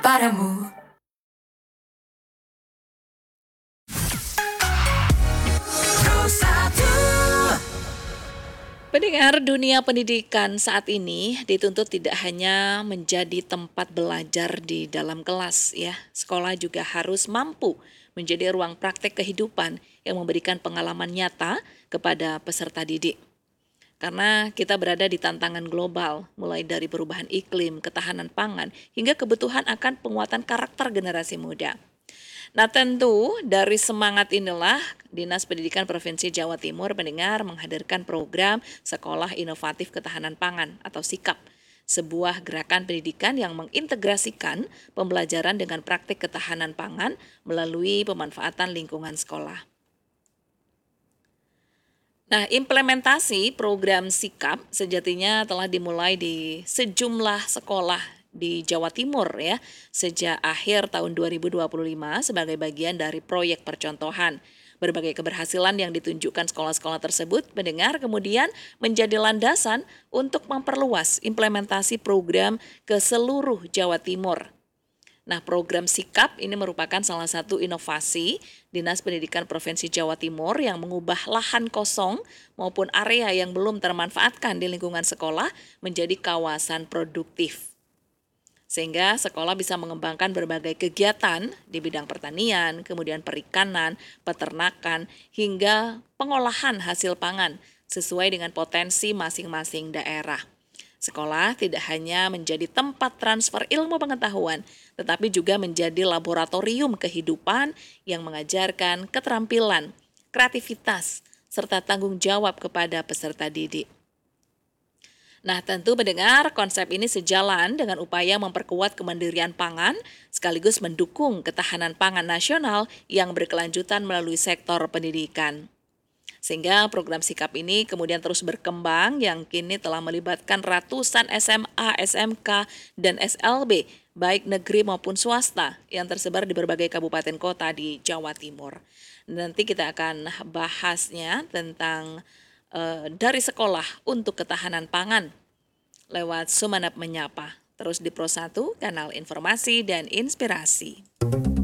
padamu. Pendengar, dunia pendidikan saat ini dituntut tidak hanya menjadi tempat belajar di dalam kelas ya. Sekolah juga harus mampu menjadi ruang praktek kehidupan yang memberikan pengalaman nyata kepada peserta didik. Karena kita berada di tantangan global, mulai dari perubahan iklim, ketahanan pangan, hingga kebutuhan akan penguatan karakter generasi muda. Nah tentu dari semangat inilah Dinas Pendidikan Provinsi Jawa Timur mendengar menghadirkan program Sekolah Inovatif Ketahanan Pangan atau SIKAP, sebuah gerakan pendidikan yang mengintegrasikan pembelajaran dengan praktik ketahanan pangan melalui pemanfaatan lingkungan sekolah. Nah, implementasi program SIKAP sejatinya telah dimulai di sejumlah sekolah di Jawa Timur ya, sejak akhir tahun 2025 sebagai bagian dari proyek percontohan. Berbagai keberhasilan yang ditunjukkan sekolah-sekolah tersebut mendengar kemudian menjadi landasan untuk memperluas implementasi program ke seluruh Jawa Timur. Nah, program SIKAP ini merupakan salah satu inovasi Dinas Pendidikan Provinsi Jawa Timur yang mengubah lahan kosong maupun area yang belum termanfaatkan di lingkungan sekolah menjadi kawasan produktif. Sehingga sekolah bisa mengembangkan berbagai kegiatan di bidang pertanian, kemudian perikanan, peternakan, hingga pengolahan hasil pangan sesuai dengan potensi masing-masing daerah. Sekolah tidak hanya menjadi tempat transfer ilmu pengetahuan, tetapi juga menjadi laboratorium kehidupan yang mengajarkan keterampilan, kreativitas, serta tanggung jawab kepada peserta didik. Nah, tentu mendengar konsep ini sejalan dengan upaya memperkuat kemandirian pangan sekaligus mendukung ketahanan pangan nasional yang berkelanjutan melalui sektor pendidikan. Sehingga program SIKAP ini kemudian terus berkembang yang kini telah melibatkan ratusan SMA, SMK, dan SLB, baik negeri maupun swasta yang tersebar di berbagai kabupaten kota di Jawa Timur. Nanti kita akan bahasnya tentang dari sekolah untuk ketahanan pangan lewat Sumenep Menyapa. Terus di Pro 1, kanal informasi dan inspirasi.